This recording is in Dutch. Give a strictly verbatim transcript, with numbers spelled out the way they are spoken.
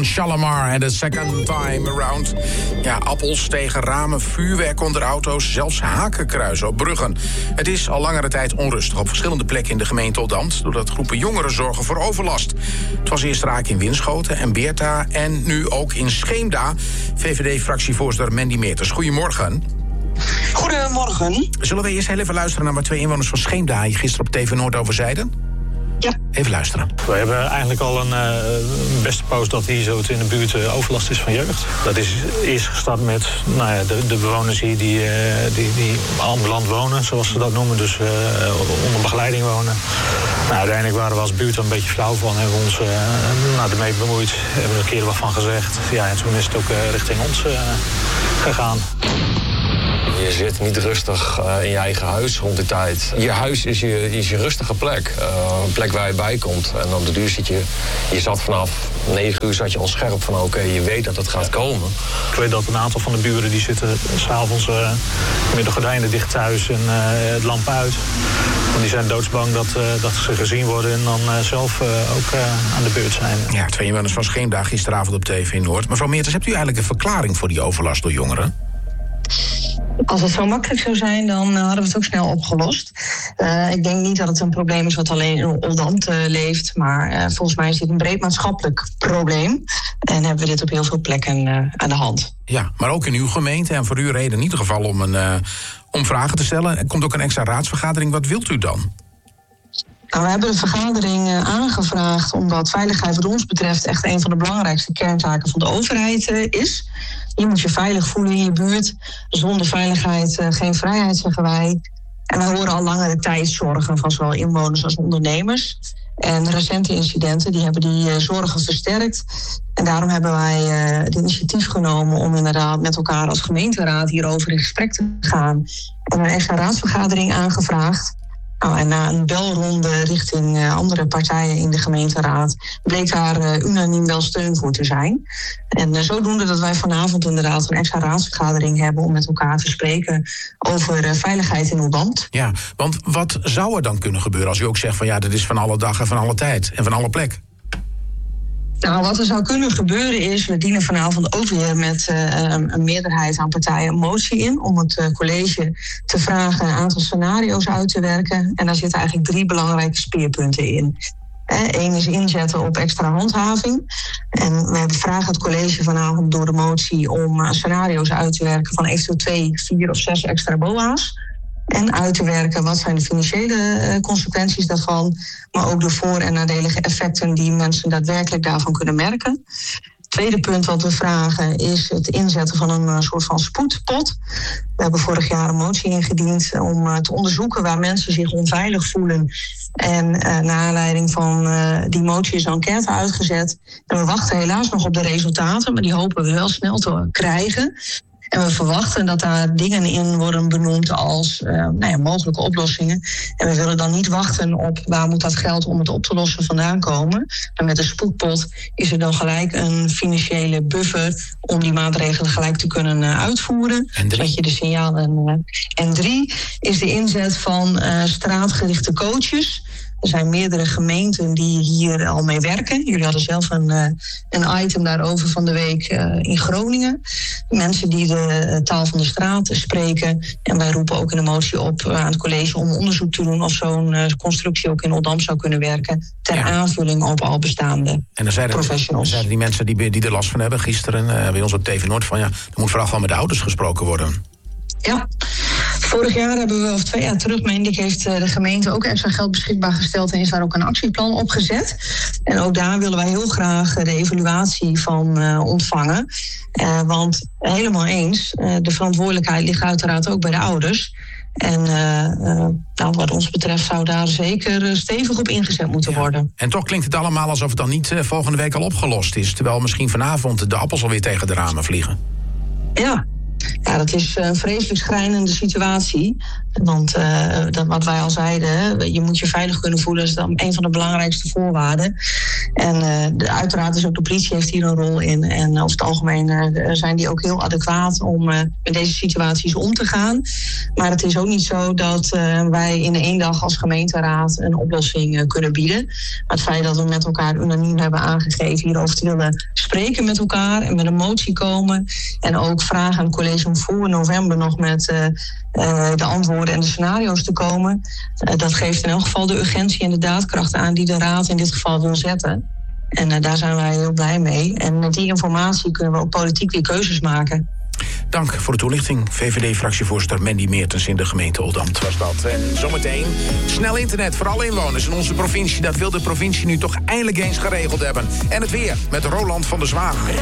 Shalamar en the second time around. Ja, appels tegen ramen, vuurwerk onder auto's, zelfs hakenkruizen op bruggen. Het is al langere tijd onrustig op verschillende plekken in de gemeente Oldambt, doordat groepen jongeren zorgen voor overlast. Het was eerst raak in Winschoten en Beerta en nu ook in Scheemda. V V D-fractievoorzitter Mandy Meertens, goedemorgen. Goedemorgen. Zullen we eerst heel even luisteren naar wat twee inwoners van Scheemda hier gisteren op T V Noord over zeiden? Ja. Even luisteren. We hebben eigenlijk al een uh, beste poos dat hier zo in de buurt uh, overlast is van jeugd. Dat is eerst gestart met nou ja, de, de bewoners hier die, uh, die, die ambulant wonen, zoals ze dat noemen. Dus uh, onder begeleiding wonen. Nou, uiteindelijk waren we als buurt er een beetje flauw van. Hebben we ons uh, nou, ermee bemoeid. Hebben er een keer wat van gezegd. Ja, en toen is het ook uh, richting ons uh, gegaan. Je zit niet rustig uh, in je eigen huis rond die tijd. Je huis is je, is je rustige plek. Uh, een plek waar je bij komt. En op de duur zit je... Je zat vanaf negen uur zat je al scherp van... oké, okay, je weet dat het gaat komen. Ik weet dat een aantal van de buren die zitten s'avonds uh, met de gordijnen dicht thuis en uh, het lamp uit. Want die zijn doodsbang dat, uh, dat ze gezien worden en dan uh, zelf uh, ook uh, aan de beurt zijn. Ja, twee inwoners van Scheemda gisteravond op T V Noord. Mevrouw Meertens, hebt u eigenlijk een verklaring voor die overlast door jongeren? Als het zo makkelijk zou zijn, dan hadden we het ook snel opgelost. Uh, ik denk niet dat het een probleem is wat alleen in Oldambt uh, leeft. Maar uh, volgens mij is dit een breed maatschappelijk probleem. En hebben we dit op heel veel plekken uh, aan de hand. Ja, maar ook in uw gemeente en voor u reden in ieder geval om, een, uh, om vragen te stellen. Er komt ook een extra raadsvergadering. Wat wilt u dan? Nou, we hebben de vergadering uh, aangevraagd omdat veiligheid wat ons betreft echt een van de belangrijkste kerntaken van de overheid uh, is. Je moet je veilig voelen in je buurt. Zonder veiligheid uh, geen vrijheid, zeggen wij. En we horen al langere tijd zorgen van zowel inwoners als ondernemers. En recente incidenten die hebben die uh, zorgen versterkt. En daarom hebben wij uh, het initiatief genomen om inderdaad met elkaar als gemeenteraad hierover in gesprek te gaan. En een extra raadsvergadering aangevraagd. Nou, en na een belronde richting uh, andere partijen in de gemeenteraad bleek daar uh, unaniem wel steun voor te zijn. En uh, zodoende dat wij vanavond inderdaad een extra raadsvergadering hebben om met elkaar te spreken over uh, veiligheid in Oldambt. Ja, want wat zou er dan kunnen gebeuren als u ook zegt van ja, dat is van alle dag en van alle tijd en van alle plek? Nou, wat er zou kunnen gebeuren is, we dienen vanavond ook weer met uh, een meerderheid aan partijen een motie in om het uh, college te vragen een aantal scenario's uit te werken. En daar zitten eigenlijk drie belangrijke speerpunten in. Eén is inzetten op extra handhaving. En we vragen het college vanavond door de motie om uh, scenario's uit te werken van eventueel twee, vier of zes extra B O A's. En uit te werken wat zijn de financiële uh, consequenties daarvan. Maar ook de voor- en nadelige effecten die mensen daadwerkelijk daarvan kunnen merken. Het tweede punt wat we vragen is het inzetten van een uh, soort van spoedpot. We hebben vorig jaar een motie ingediend om uh, te onderzoeken waar mensen zich onveilig voelen. En uh, naar aanleiding van uh, die motie is een enquête uitgezet. En we wachten helaas nog op de resultaten, maar die hopen we wel snel te krijgen. En we verwachten dat daar dingen in worden benoemd als uh, nou ja, mogelijke oplossingen. En we willen dan niet wachten op waar moet dat geld om het op te lossen vandaan komen. En met de spoedpot is er dan gelijk een financiële buffer om die maatregelen gelijk te kunnen uh, uitvoeren. En drie? Zodat je de signalen. Uh, en drie is de inzet van uh, straatgerichte coaches. Er zijn meerdere gemeenten die hier al mee werken. Jullie hadden zelf een, uh, een item daarover van de week uh, in Groningen. Mensen die de uh, taal van de straat spreken. En wij roepen ook in de motie op uh, aan het college om onderzoek te doen of zo'n uh, constructie ook in Oldambt zou kunnen werken. Ter ja. aanvulling op al bestaande en dan zeiden, professionals. Dan zeiden die mensen die, die er last van hebben gisteren uh, bij ons op T V Noord van ja, er moet vooral gewoon met de ouders gesproken worden. Ja, vorig jaar hebben we, of twee jaar terug, meen ik, heeft de gemeente ook extra geld beschikbaar gesteld en is daar ook een actieplan op gezet. En ook daar willen wij heel graag de evaluatie van uh, ontvangen. Uh, want helemaal eens, uh, de verantwoordelijkheid ligt uiteraard ook bij de ouders. En uh, uh, nou, wat ons betreft zou daar zeker stevig op ingezet moeten ja. worden. En toch klinkt het allemaal alsof het dan niet uh, volgende week al opgelost is. Terwijl misschien vanavond de appels alweer tegen de ramen vliegen. Ja. Ja, dat is een vreselijk schrijnende situatie. Want uh, dat, wat wij al zeiden, je moet je veilig kunnen voelen. Dat is dan een van de belangrijkste voorwaarden. En uh, de, uiteraard is ook de politie heeft hier een rol in. En over het algemeen uh, zijn die ook heel adequaat om uh, met deze situaties om te gaan. Maar het is ook niet zo dat uh, wij in één dag als gemeenteraad een oplossing uh, kunnen bieden. Maar het feit dat we met elkaar unaniem hebben aangegeven hierover te willen spreken met elkaar en met een motie komen. En ook vragen aan het college om voor november nog met uh, uh, de antwoorden en de scenario's te komen. Uh, dat geeft in elk geval de urgentie en de daadkracht aan die de raad in dit geval wil zetten. En uh, daar zijn wij heel blij mee. En met die informatie kunnen we ook politiek weer keuzes maken. Dank voor de toelichting. V V D-fractievoorzitter Mandy Meertens in de gemeente Oldambt was dat. En zometeen snel internet voor alle inwoners in onze provincie. Dat wil de provincie nu toch eindelijk eens geregeld hebben. En het weer met Roland van der Zwaag.